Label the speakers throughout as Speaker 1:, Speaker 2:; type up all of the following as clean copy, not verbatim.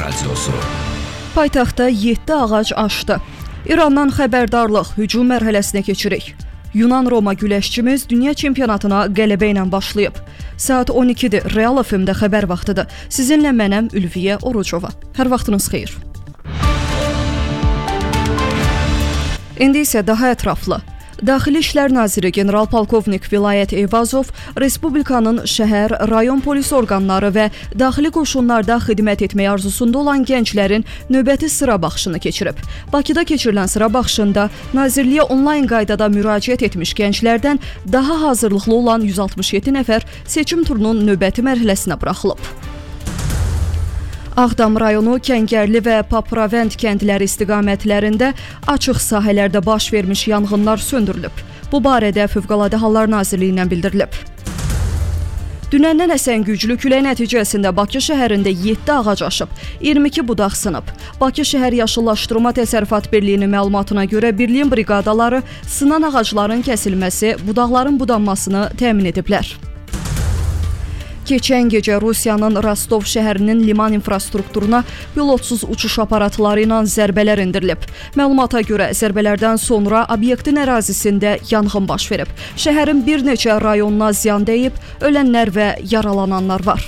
Speaker 1: Radiosu.
Speaker 2: Paytaxtda 7 ağac aşdı. İrandan xəbərdarlıq, hücum mərhələsinə keçirik. Yunan-Roma güləşçimiz dünya çempionatına qələbə ilə başlayıb. Saat 12-dir, Real FM-də xəbər vaxtıdır. Sizinlə mənəm Ülviyə Orucova. Hər vaxtınız xeyir. İndi isə daha ətraflı. Daxili İşlər Naziri general-polkovnik Vilayət Eyvazov Respublikanın şəhər, rayon polis orqanları və daxili qoşunlarda xidmət etmək arzusunda olan gənclərin növbəti sıra baxışını keçirib. Bakıda keçirilən sıra baxışında Nazirliyə onlayn qaydada müraciət etmiş gənclərdən daha hazırlıqlı olan 167 nəfər seçim turunun növbəti mərhələsinə buraxılıb. Ağdam rayonu Kəngərli və Papravənd kəndləri istiqamətlərində açıq sahələrdə baş vermiş yanğınlar söndürülüb. Bu barədə Fövqəladə Hallar Nazirliyindən bildirilib. Dünəndən əsən güclü külək nəticəsində Bakı şəhərində 7 ağac aşıb, 22 budaq sınıb. Bakı şəhər Yaşıllaşdırma Təsərrüfat Birliyinin məlumatına görə birliyin briqadaları sınan ağacların kəsilməsi, budaqların budanmasını təmin ediblər. Keçən gecə Rusiyanın Rostov şəhərinin liman infrastrukturuna pilotsuz uçuş aparatları ilə zərbələr endirilib. Məlumata görə zərbələrdən sonra obyektin ərazisində yanğın baş verib. Şəhərin bir neçə rayonuna ziyan dəyib, ölənlər və yaralananlar var.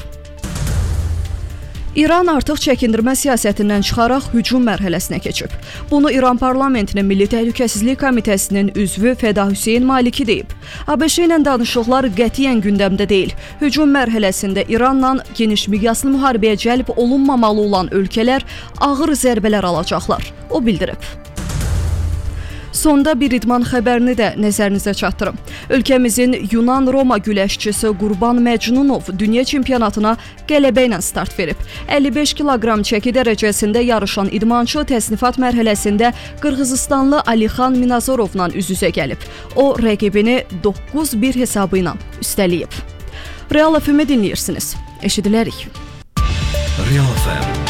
Speaker 2: İran artıq çəkindirmə siyasətindən çıxaraq hücum mərhələsinə keçib. Bunu İran parlamentinin Milli Təhlükəsizlik Komitəsinin üzvü Fəda Hüseyn Maliki deyib. ABŞ ilə danışıqlar qətiyyən gündəmdə deyil. Hücum mərhələsində İranla geniş miqyaslı müharibəyə cəlb olunmamalı olan ölkələr ağır zərbələr alacaqlar. O bildirib. Sonda bir idman xəbərini də nəzərinizə çatdırım. Ölkəmizin Yunan-Roma güləşçisi Qurban Məcnunov dünya çempionatına qələbə ilə start verib. 55 kiloqram çəki dərəcəsində yarışan idmançı təsnifat mərhələsində Qırğızıstanlı Alixan Minazorovla üz-üzə gəlib. O, rəqibini 9-1 hesabı ilə üstələyib. Real FM-i dinləyirsiniz. Eşidilərik.
Speaker 1: Real FM